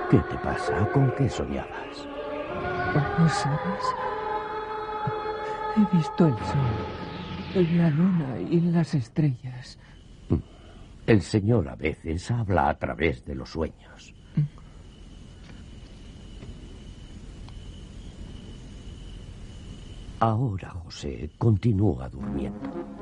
¿Qué te pasa? ¿Con qué soñabas? ¿No sabes? He visto el sol, la luna y las estrellas. El Señor a veces habla a través de los sueños. Ahora, José, continúa durmiendo.